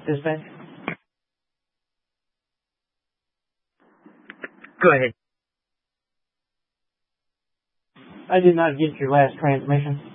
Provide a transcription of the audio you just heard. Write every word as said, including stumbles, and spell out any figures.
Dispatch? Go ahead. I did not get your last transmission.